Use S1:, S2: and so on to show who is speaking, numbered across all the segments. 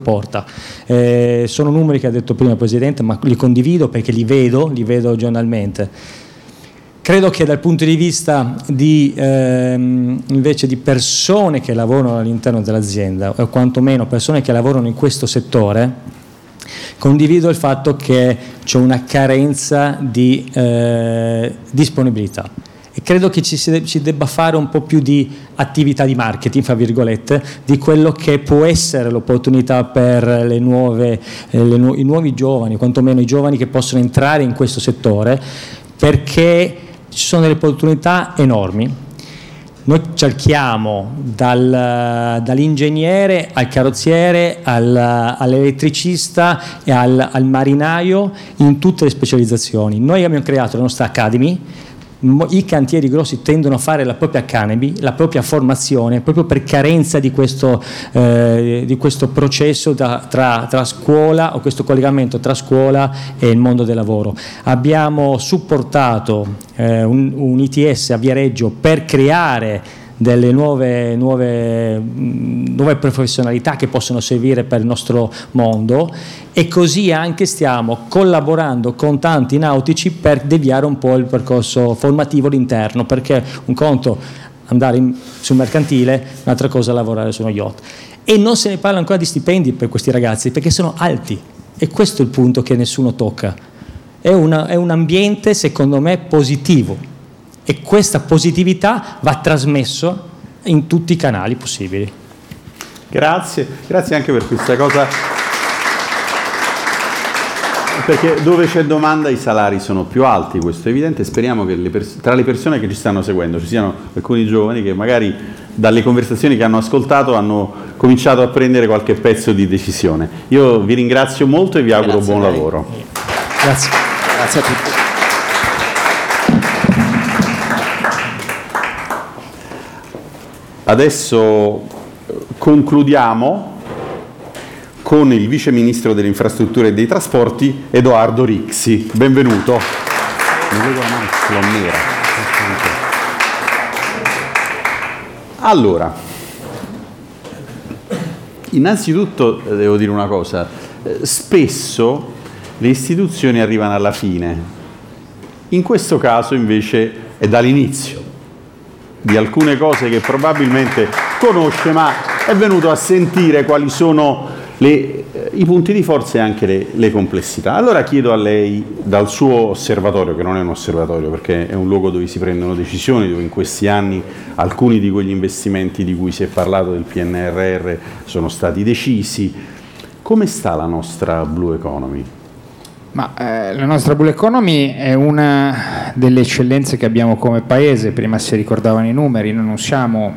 S1: porta. Sono numeri che ha detto prima il Presidente, ma li condivido perché li vedo giornalmente. Credo che dal punto di vista invece di persone che lavorano all'interno dell'azienda, o quantomeno persone che lavorano in questo settore, condivido il fatto che c'è una carenza di disponibilità. E credo che ci debba fare un po' più di attività di marketing, fra virgolette, di quello che può essere l'opportunità per i nuovi giovani, quantomeno i giovani che possono entrare in questo settore, perché ci sono delle opportunità enormi. Noi cerchiamo dall'ingegnere al carrozziere, all'elettricista e al marinaio in tutte le specializzazioni. Noi abbiamo creato la nostra Academy. I cantieri grossi tendono a fare la propria Academy, la propria formazione, proprio per carenza di questo processo tra scuola, o questo collegamento tra scuola e il mondo del lavoro. Abbiamo supportato un ITS a Viareggio per creare delle nuove professionalità che possono servire per il nostro mondo, e così anche stiamo collaborando con tanti nautici per deviare un po' il percorso formativo all'interno, perché un conto andare sul mercantile, un'altra cosa lavorare su uno yacht. E non se ne parla ancora di stipendi per questi ragazzi, perché sono alti, e questo è il punto che nessuno tocca. È un ambiente, secondo me, positivo, e questa positività va trasmesso in tutti i canali possibili.
S2: Grazie anche per questa cosa, perché dove c'è domanda i salari sono più alti, questo è evidente. Speriamo che tra le persone che ci stanno seguendo ci siano alcuni giovani che magari dalle conversazioni che hanno ascoltato hanno cominciato a prendere qualche pezzo di decisione. Io vi ringrazio molto e vi auguro buon lavoro.
S1: Grazie a tutti.
S2: Adesso concludiamo con il Vice Ministro delle Infrastrutture e dei Trasporti, Edoardo Rixi. Benvenuto. Allora, innanzitutto devo dire una cosa. Spesso le istituzioni arrivano alla fine. In questo caso invece è dall'inizio di alcune cose che probabilmente conosce, ma è venuto a sentire quali sono i punti di forza e anche le complessità. Allora chiedo a lei, dal suo osservatorio, che non è un osservatorio perché è un luogo dove si prendono decisioni, dove in questi anni alcuni di quegli investimenti di cui si è parlato del PNRR sono stati decisi, come sta la nostra Blue Economy?
S3: La nostra Blue Economy è una delle eccellenze che abbiamo come paese. Prima si ricordavano i numeri, noi non siamo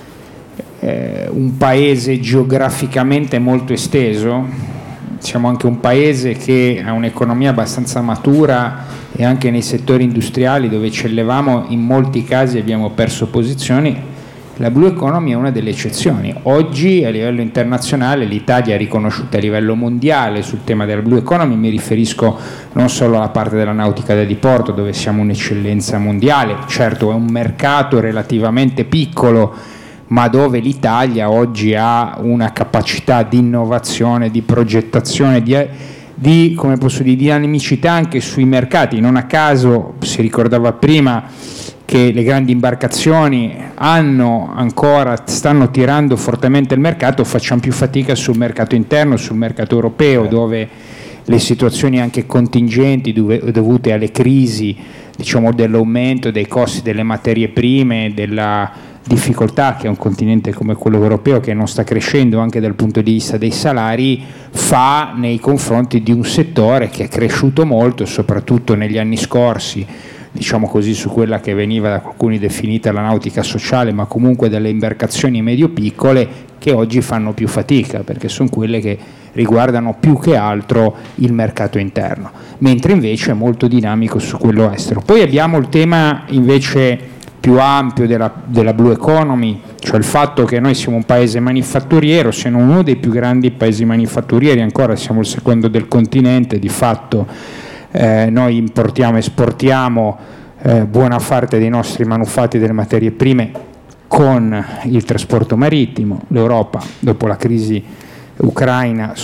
S3: un paese geograficamente molto esteso, siamo anche un paese che ha un'economia abbastanza matura, e anche nei settori industriali dove eccellevamo in molti casi abbiamo perso posizioni. La Blue Economy è una delle eccezioni. Oggi a livello internazionale l'Italia è riconosciuta a livello mondiale sul tema della Blue Economy. Mi riferisco non solo alla parte della nautica da diporto, dove siamo un'eccellenza mondiale, certo è un mercato relativamente piccolo, ma dove l'Italia oggi ha una capacità di innovazione, di progettazione, di dinamicità anche sui mercati. Non a caso si ricordava prima che le grandi imbarcazioni stanno tirando fortemente il mercato, facciamo più fatica sul mercato interno, sul mercato europeo, dove le situazioni anche contingenti dovute alle crisi, dell'aumento dei costi delle materie prime, della difficoltà che è un continente come quello europeo che non sta crescendo anche dal punto di vista dei salari, fa nei confronti di un settore che è cresciuto molto, soprattutto negli anni scorsi, su quella che veniva da alcuni definita la nautica sociale, ma comunque delle imbarcazioni medio-piccole, che oggi fanno più fatica perché sono quelle che riguardano più che altro il mercato interno, mentre invece è molto dinamico su quello estero. Poi abbiamo il tema invece più ampio della Blue Economy, cioè il fatto che noi siamo un paese manifatturiero, siamo uno dei più grandi paesi manifatturieri, ancora siamo il secondo del continente, di fatto noi importiamo e esportiamo buona parte dei nostri manufatti, delle materie prime, con il trasporto marittimo. L'Europa, dopo la crisi Ucraina